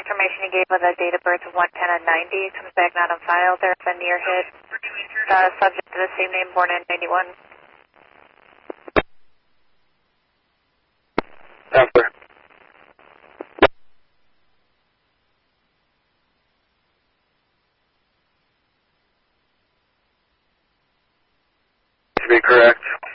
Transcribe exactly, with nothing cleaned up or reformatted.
information you gave with a date of birth of one ten and ninety comes back not on file. There's a near hit. Uh, subject to the same name, born in ninety-one. After. To be correct.